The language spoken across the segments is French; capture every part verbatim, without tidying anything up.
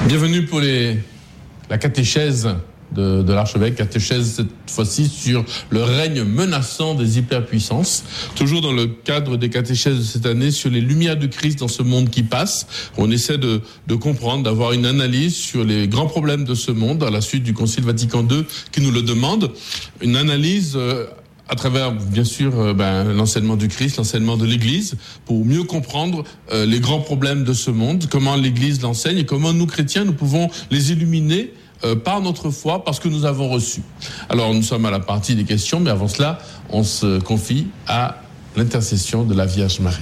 Bienvenue pour les, la catéchèse de, de l'archevêque, catéchèse cette fois-ci sur le règne menaçant des hyperpuissances, toujours dans le cadre des catéchèses de cette année sur les lumières du Christ dans ce monde qui passe. On essaie de, de comprendre, d'avoir une analyse sur les grands problèmes de ce monde à la suite du Concile Vatican deux qui nous le demande, une analyse euh, à travers, bien sûr, euh, ben, l'enseignement du Christ, l'enseignement de l'Église, pour mieux comprendre euh, les grands problèmes de ce monde, comment l'Église l'enseigne et comment nous, chrétiens, nous pouvons les illuminer euh, par notre foi, parce que nous avons reçu. Alors, nous sommes à la partie des questions, mais avant cela, on se confie à l'intercession de la Vierge Marie.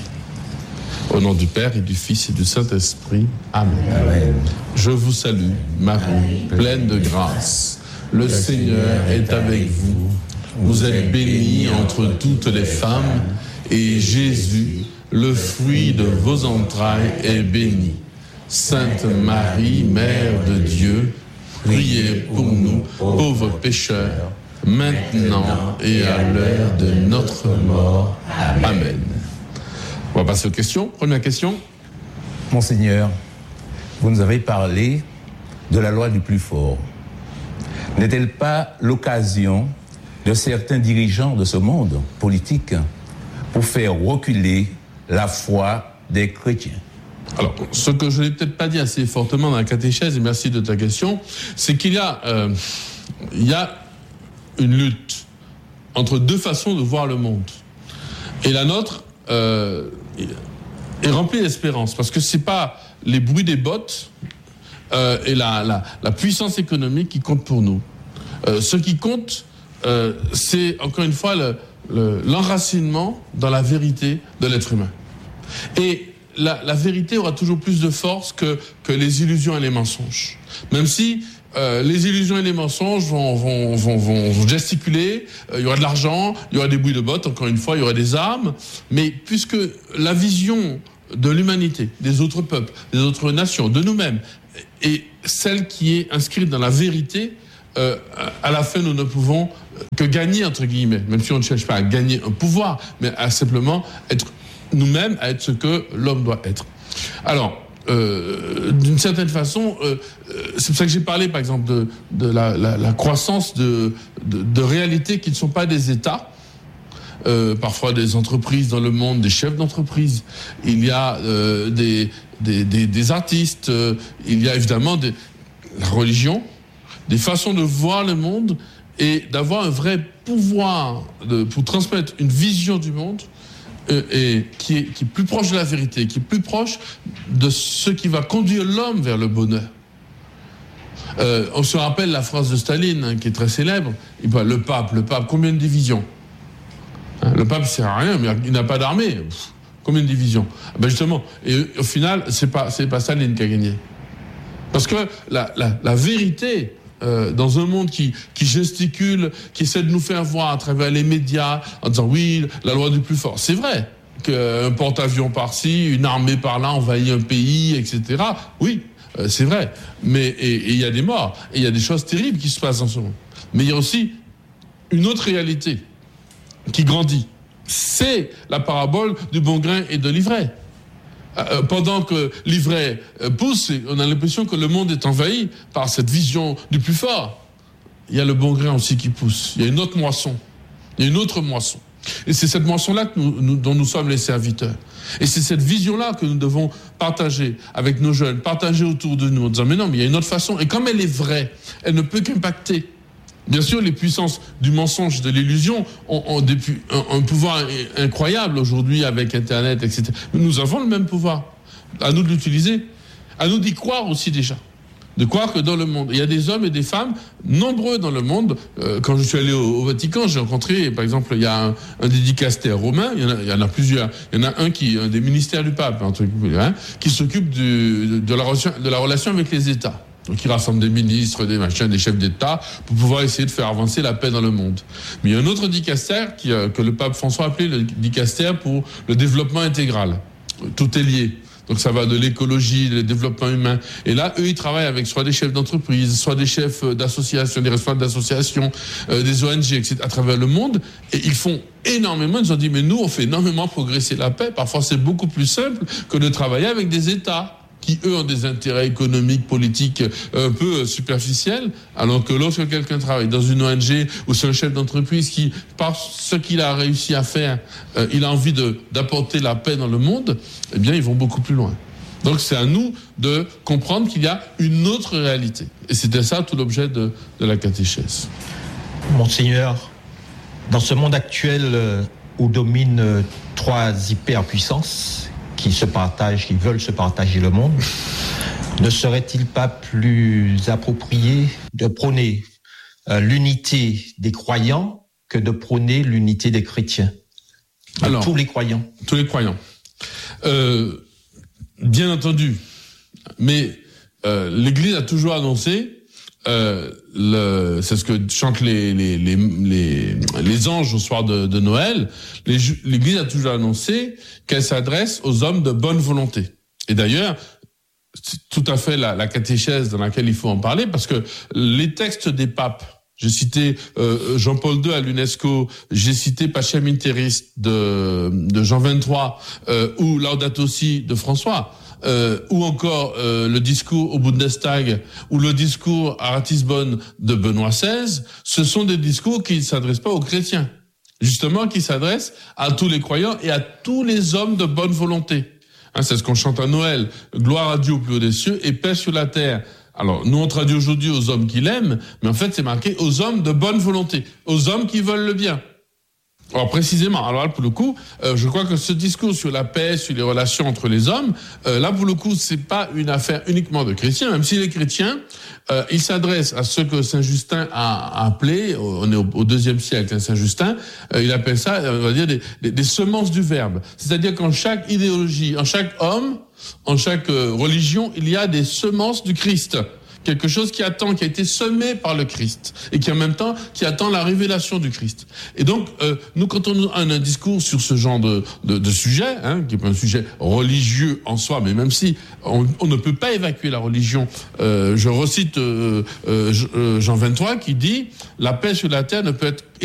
Au nom du Père et du Fils et du Saint-Esprit. Amen. Amen. Je vous salue, Marie, pleine de grâce. Le Seigneur est avec vous. Vous êtes bénie entre toutes les femmes, et Jésus, le fruit de vos entrailles, est béni. Sainte Marie, Mère de Dieu, priez pour nous, pauvres pécheurs, maintenant et à l'heure de notre mort. Amen. On va passer aux questions. Première question. Monseigneur, vous nous avez parlé de la loi du plus fort. N'est-elle pas l'occasion de certains dirigeants de ce monde politique pour faire reculer la foi des chrétiens? Alors, ce que je n'ai peut-être pas dit assez fortement dans la catéchèse, et merci de ta question, c'est qu'il y a, euh, il y a une lutte entre deux façons de voir le monde. Et la nôtre euh, est remplie d'espérance, parce que c'est pas les bruits des bottes euh, et la, la, la puissance économique qui comptent pour nous. Euh, ce qui compte, Euh, c'est encore une fois le, le, l'enracinement dans la vérité de l'être humain. Et la, la vérité aura toujours plus de force que, que les illusions et les mensonges. Même si euh, les illusions et les mensonges vont, vont, vont, vont gesticuler, euh, il y aura de l'argent, il y aura des bouilles de bottes, encore une fois, il y aura des armes, mais puisque la vision de l'humanité, des autres peuples, des autres nations, de nous-mêmes, est celle qui est inscrite dans la vérité, Euh, à la fin, nous ne pouvons que gagner, entre guillemets, même si on ne cherche pas à gagner un pouvoir, mais à simplement être nous-mêmes, à être ce que l'homme doit être. Alors, euh, d'une certaine façon, euh, c'est pour ça que j'ai parlé, par exemple, de, de la, la, la croissance de, de, de réalités qui ne sont pas des États, euh, parfois des entreprises dans le monde, des chefs d'entreprise, il y a euh, des, des, des, des artistes, euh, il y a évidemment des, la religion, des façons de voir le monde et d'avoir un vrai pouvoir de, pour transmettre une vision du monde euh, et qui est, qui est plus proche de la vérité, qui est plus proche de ce qui va conduire l'homme vers le bonheur. Euh, on se rappelle la phrase de Staline, hein, qui est très célèbre. Il parle, le pape, le pape, combien de divisions, hein, le pape ne sert à rien, mais il n'a pas d'armée. Pff, combien de divisions? Ben justement, et au final, c'est pas, c'est pas Staline qui a gagné. Parce que la, la, la vérité, Euh, dans un monde qui, qui gesticule, qui essaie de nous faire voir à travers les médias, en disant oui, la loi du plus fort. C'est vrai qu'un porte-avions par-ci, une armée par-là envahit un pays, et cetera. Oui, euh, c'est vrai. Mais et il y a des morts, et il y a des choses terribles qui se passent dans ce monde. Mais il y a aussi une autre réalité qui grandit. C'est la parabole du bon grain et de l'ivraie. Euh, pendant que l'ivraie euh, pousse, on a l'impression que le monde est envahi par cette vision du plus fort. Il y a le bon grain aussi qui pousse. Il y a une autre moisson. Il y a une autre moisson. Et c'est cette moisson-là que nous, nous, dont nous sommes les serviteurs. Et c'est cette vision-là que nous devons partager avec nos jeunes, partager autour de nous, en disant mais non, mais il y a une autre façon. Et comme elle est vraie, elle ne peut qu'impacter. Bien sûr, les puissances du mensonge, de l'illusion ont, ont des, un, un pouvoir incroyable aujourd'hui avec Internet, et cetera. Mais nous avons le même pouvoir. À nous de l'utiliser. À nous d'y croire aussi déjà. De croire que dans le monde, il y a des hommes et des femmes nombreux dans le monde. Euh, quand je suis allé au, au Vatican, j'ai rencontré, par exemple, il y a un, un des dicastères romain, il y, en a, il y en a plusieurs. Il y en a un qui, un des ministères du pape, un truc, hein, qui s'occupe du, de, de, la relation, de la relation avec les États. Donc il rassemble des ministres, des machins, des chefs d'État pour pouvoir essayer de faire avancer la paix dans le monde. Mais il y a un autre dicastère qui, euh, que le pape François a appelé le dicastère pour le développement intégral. Tout est lié. Donc ça va de l'écologie, du développement humain. Et là, eux, ils travaillent avec soit des chefs d'entreprise, soit des chefs d'associations, des responsables d'associations, euh, des O N G, et cetera, à travers le monde. Et ils font énormément. Ils ont dit, mais nous, on fait énormément progresser la paix. Parfois, c'est beaucoup plus simple que de travailler avec des États qui, eux, ont des intérêts économiques, politiques un peu superficiels, alors que lorsque quelqu'un travaille dans une O N G ou c'est un chef d'entreprise qui, par ce qu'il a réussi à faire, euh, il a envie de, d'apporter la paix dans le monde, eh bien, ils vont beaucoup plus loin. Donc c'est à nous de comprendre qu'il y a une autre réalité. Et c'était ça tout l'objet de, de la catéchèse. Monseigneur, dans ce monde actuel euh, où dominent euh, trois hyperpuissances qui se partagent, qui veulent se partager le monde, ne serait-il pas plus approprié de prôner euh, l'unité des croyants que de prôner l'unité des chrétiens? De Alors, tous les croyants. Tous les croyants. Euh, Bien entendu, mais euh, l'Église a toujours annoncé, euh, le, c'est ce que chantent les les les les, les anges au soir de, de Noël. Les, L'Église a toujours annoncé qu'elle s'adresse aux hommes de bonne volonté. Et d'ailleurs, c'est tout à fait la, la catéchèse dans laquelle il faut en parler, parce que les textes des papes. J'ai cité euh, Jean-Paul deux à l'UNESCO, j'ai cité Pacem in Terris de, de Jean vingt-trois, euh, ou Laudato Si de François, euh, ou encore euh, le discours au Bundestag, ou le discours à Ratisbonne de Benoît seize. Ce sont des discours qui ne s'adressent pas aux chrétiens, justement qui s'adressent à tous les croyants et à tous les hommes de bonne volonté. Hein, c'est ce qu'on chante à Noël, gloire à Dieu au plus haut des cieux et paix sur la terre. Alors, nous, on traduit aujourd'hui aux hommes qui l'aiment, mais en fait, c'est marqué aux hommes de bonne volonté, aux hommes qui veulent le bien. Alors, précisément, alors là, pour le coup, euh, je crois que ce discours sur la paix, sur les relations entre les hommes, euh, là, pour le coup, c'est pas une affaire uniquement de chrétiens, même si les chrétiens, euh, ils s'adressent à ce que Saint Justin a appelé, on est au, au deuxième siècle, hein, Saint Justin, euh, il appelle ça, on va dire, des, des, des semences du verbe. C'est-à-dire qu'en chaque idéologie, en chaque homme, en chaque euh, religion, il y a des semences du Christ. Quelque chose qui attend, qui a été semé par le Christ et qui en même temps qui attend la révélation du Christ. Et donc euh, nous, quand on a un discours sur ce genre de, de, de sujet, hein, qui est pas un sujet religieux en soi, mais même si on, on ne peut pas évacuer la religion, euh, je recite euh, euh, Jean vingt-trois qui dit: la paix sur la terre ne peut être